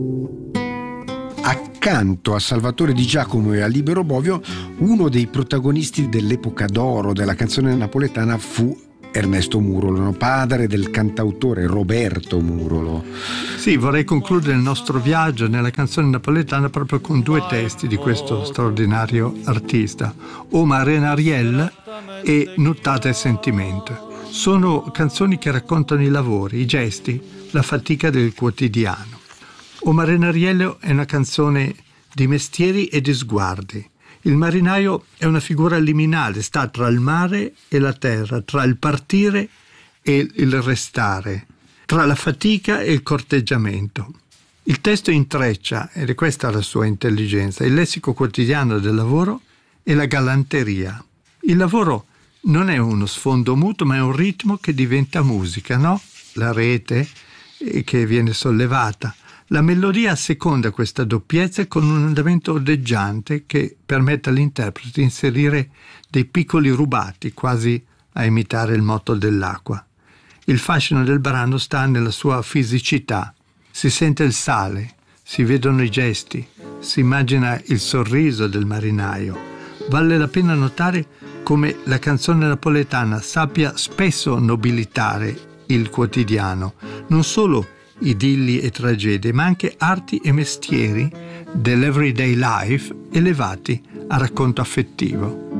Accanto a Salvatore Di Giacomo e a Libero Bovio, uno dei protagonisti dell'epoca d'oro della canzone napoletana fu Ernesto Murolo, padre del cantautore Roberto Murolo. Sì, vorrei concludere il nostro viaggio nella canzone napoletana proprio con due testi di questo straordinario artista, O Marinariel e Nuttata e Sentimento. Sono canzoni che raccontano i lavori, i gesti, la fatica del quotidiano. O Marinariello è una canzone di mestieri e di sguardi. Il marinaio è una figura liminale, sta tra il mare e la terra, tra il partire e il restare, tra la fatica e il corteggiamento. Il testo intreccia, ed è questa la sua intelligenza, il lessico quotidiano del lavoro e la galanteria. Il lavoro non è uno sfondo muto, ma è un ritmo che diventa musica, no? La rete che viene sollevata. La melodia asseconda questa doppiezza con un andamento ondeggiante che permette all'interprete di inserire dei piccoli rubati, quasi a imitare il moto dell'acqua. Il fascino del brano sta nella sua fisicità. Si sente il sale, si vedono i gesti, si immagina il sorriso del marinaio. Vale la pena notare come la canzone napoletana sappia spesso nobilitare il quotidiano, non solo idilli e tragedie, ma anche arti e mestieri dell'everyday life elevati a racconto affettivo.